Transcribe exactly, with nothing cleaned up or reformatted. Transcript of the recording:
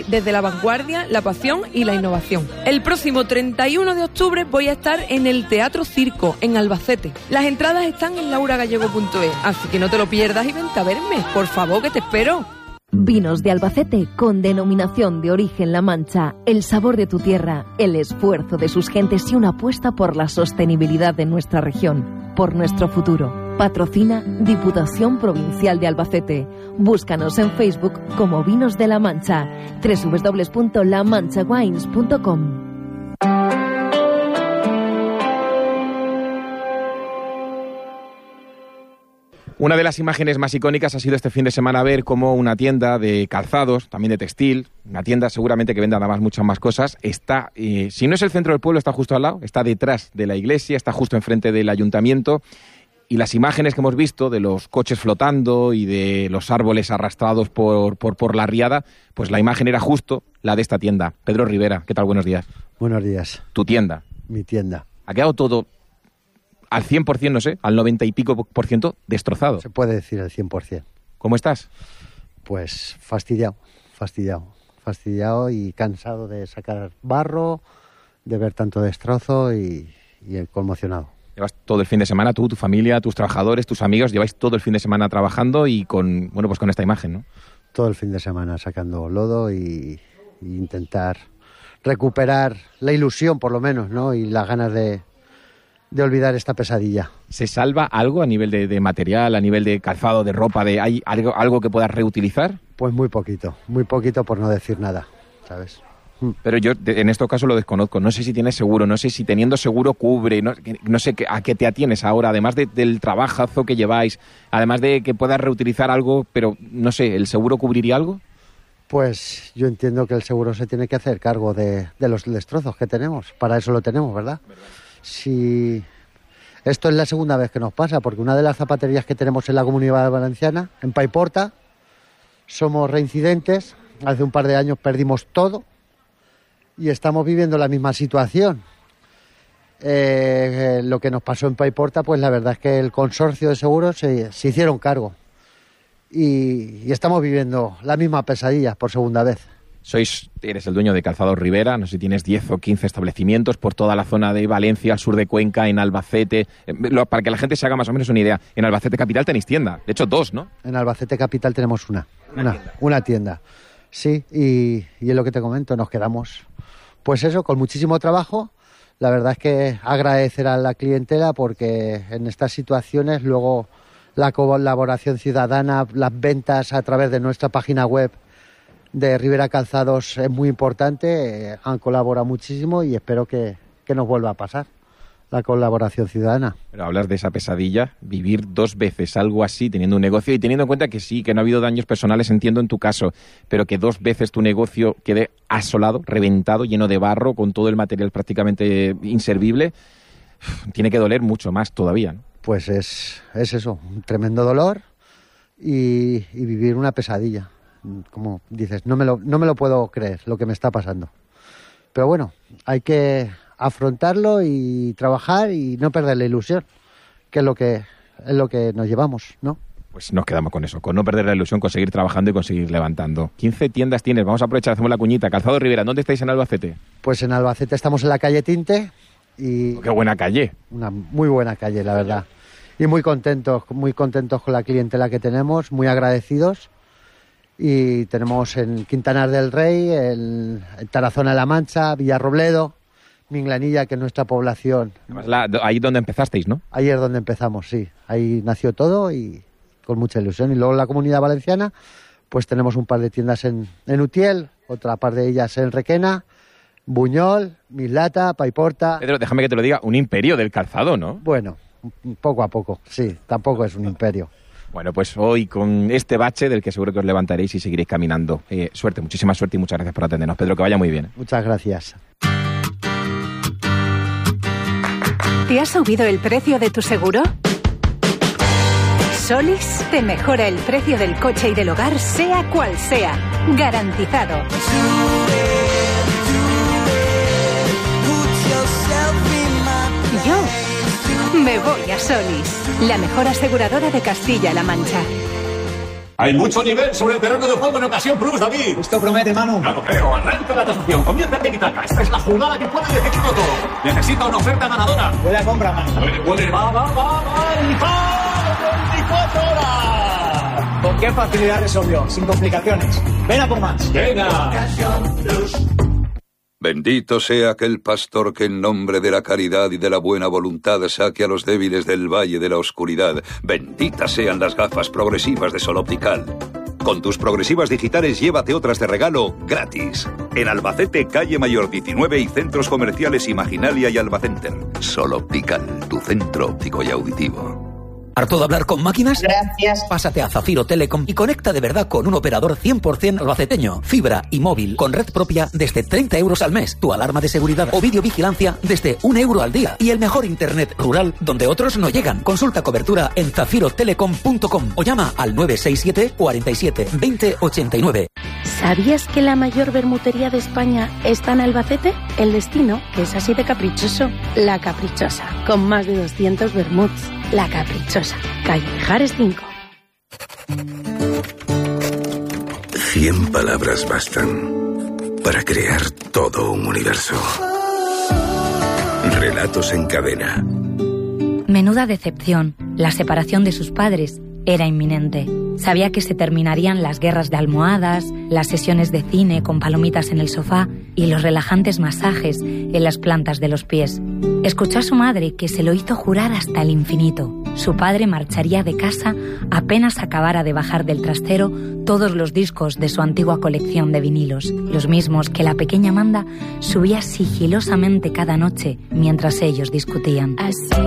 desde la vanguardia, la pasión y la innovación. El próximo treinta y uno de octubre voy a estar en el Teatro Circo, en Albacete. Las entradas están en laura gallego punto es, así que no te lo pierdas y vente a verme. Por favor, que te espero. Vinos de Albacete con denominación de origen La Mancha, el sabor de tu tierra, el esfuerzo de sus gentes y una apuesta por la sostenibilidad de nuestra región, por nuestro futuro. Patrocina Diputación Provincial de Albacete. Búscanos en Facebook como Vinos de La Mancha, doble u doble u doble u punto la mancha wines punto com. Una de las imágenes más icónicas ha sido este fin de semana ver cómo una tienda de calzados, también de textil, una tienda seguramente que venda además muchas más cosas, está, eh, si no es el centro del pueblo, está justo al lado, está detrás de la iglesia, está justo enfrente del ayuntamiento, y las imágenes que hemos visto de los coches flotando y de los árboles arrastrados por, por, por la riada, pues la imagen era justo la de esta tienda. Pedro Rivera, ¿qué tal? Buenos días. Buenos días. Tu tienda. Mi tienda. Ha quedado todo al cien por ciento, no sé, al noventa y pico por ciento destrozado. Se puede decir al cien por ciento. ¿Cómo estás? Pues fastidiado, fastidiado, fastidiado y cansado de sacar barro, de ver tanto destrozo y, y conmocionado. Llevas todo el fin de semana, tú, tu familia, tus trabajadores, tus amigos, lleváis todo el fin de semana trabajando y con, bueno, pues con esta imagen, ¿no? Todo el fin de semana sacando lodo y, y intentar recuperar la ilusión, por lo menos, ¿no? Y las ganas de... de olvidar esta pesadilla. ¿Se salva algo a nivel de, de material, a nivel de calzado, de ropa? De ¿hay algo, algo que puedas reutilizar? Pues muy poquito, muy poquito por no decir nada, ¿sabes? Pero yo de, en este caso lo desconozco. No sé si tienes seguro, no sé si teniendo seguro cubre, no, no sé qué, a qué te atienes ahora, además de, del trabajazo que lleváis, además de que puedas reutilizar algo, pero no sé, ¿el seguro cubriría algo? Pues yo entiendo que el seguro se tiene que hacer cargo de, de los destrozos que tenemos. Para eso lo tenemos, ¿verdad? ¿Verdad? Si esto es la segunda vez que nos pasa, porque una de las zapaterías que tenemos en la Comunidad Valenciana, en Paiporta, somos reincidentes. Hace un par de años perdimos todo y estamos viviendo la misma situación. Eh, eh, lo que nos pasó en Paiporta, pues la verdad es que el consorcio de seguros se, se hicieron cargo y, y estamos viviendo la misma pesadilla por segunda vez. Sois, eres el dueño de Calzados Rivera, no sé si tienes diez o quince establecimientos por toda la zona de Valencia, al sur de Cuenca, en Albacete. Para que la gente se haga más o menos una idea, en Albacete Capital tenéis tienda, de hecho dos, ¿no? En Albacete Capital tenemos una, una, una tienda. Una tienda. Sí, y, y es lo que te comento, nos quedamos, pues eso, con muchísimo trabajo. La verdad es que agradecer a la clientela porque en estas situaciones luego la colaboración ciudadana, las ventas a través de nuestra página web de Rivera Calzados es muy importante, eh, han colaborado muchísimo y espero que, que nos vuelva a pasar la colaboración ciudadana. Pero hablas de esa pesadilla, vivir dos veces algo así teniendo un negocio y teniendo en cuenta que sí, que no ha habido daños personales, entiendo en tu caso, pero que dos veces tu negocio quede asolado, reventado, lleno de barro, con todo el material prácticamente inservible, tiene que doler mucho más todavía, ¿no? Pues es, es eso, un tremendo dolor y, y vivir una pesadilla. Como dices, no me lo, no me lo puedo creer lo que me está pasando. Pero bueno, hay que afrontarlo y trabajar y no perder la ilusión, que es lo que, es lo que nos llevamos, ¿no? Pues nos quedamos con eso, con no perder la ilusión, con seguir trabajando y con seguir levantando. quince tiendas tienes, vamos a aprovechar, hacemos la cuñita. Calzados Rivera, ¿dónde estáis en Albacete? Pues en Albacete estamos en la calle Tinte y... Oh, ¡qué buena calle! Una muy buena calle, la verdad. Y muy contentos, muy contentos con la clientela que tenemos, muy agradecidos. Y tenemos en Quintanar del Rey, en Tarazona de la Mancha, Villarrobledo, Minglanilla, que es nuestra población. Además, la, ahí donde empezasteis, ¿no? Ahí es donde empezamos, sí. Ahí nació todo y con mucha ilusión. Y luego en la Comunidad Valenciana, pues tenemos un par de tiendas en, en Utiel, otra par de ellas en Requena, Buñol, Mislata, Paiporta... Pedro, déjame que te lo diga, un imperio del calzado, ¿no? Bueno, poco a poco, sí, tampoco es un imperio. Bueno, pues hoy con este bache del que seguro que os levantaréis y seguiréis caminando. Eh, suerte, muchísima suerte y muchas gracias por atendernos. Pedro, que vaya muy bien. Muchas gracias. ¿Te ha subido el precio de tu seguro? Solis te mejora el precio del coche y del hogar, sea cual sea. Garantizado. Yo me voy a Solis, la mejor aseguradora de Castilla-La Mancha. Hay mucho nivel sobre el terreno de juego en Ocasión Plus, David. Esto promete, Manu. Ya lo creo. Arranca la tasación. Comienza el tiki-taka. Esta es la jugada que puede decidirlo todo. Necesita una oferta ganadora. Puede a compra, Manu. Puede, puede. Va, va, va, va. ¡Y va! veinticuatro horas! ¿Con qué facilidad resolvió? Sin complicaciones. Ven a por más. Venga. Bendito sea aquel pastor que en nombre de la caridad y de la buena voluntad saque a los débiles del valle de la oscuridad. Benditas sean las gafas progresivas de Sol Optical. Con tus progresivas digitales llévate otras de regalo gratis. En Albacete, calle Mayor diecinueve y centros comerciales Imaginalia y Albacenter. Sol Optical, tu centro óptico y auditivo. ¿Harto de hablar con máquinas? Gracias. Pásate a Zafiro Telecom y conecta de verdad con un operador cien por ciento albaceteño. Fibra y móvil con red propia desde treinta euros al mes. Tu alarma de seguridad o videovigilancia desde un euro al día. Y el mejor internet rural donde otros no llegan. Consulta cobertura en zafiro telecom punto com o llama al nueve seis siete, cuarenta y siete, veinte, ochenta y nueve. ¿Sabías que la mayor bermutería de España está en Albacete? El destino, que es así de caprichoso. La Caprichosa, con más de doscientos bermuts. La Caprichosa, calle Mijares cinco. Cien palabras bastan para crear todo un universo. Relatos en cadena. Menuda decepción. La separación de sus padres era inminente. Sabía que se terminarían las guerras de almohadas, las sesiones de cine con palomitas en el sofá y los relajantes masajes en las plantas de los pies. Escuchó a su madre, que se lo hizo jurar hasta el infinito. Su padre marcharía de casa apenas acabara de bajar del trastero todos los discos de su antigua colección de vinilos, los mismos que la pequeña Amanda subía sigilosamente cada noche mientras ellos discutían. Así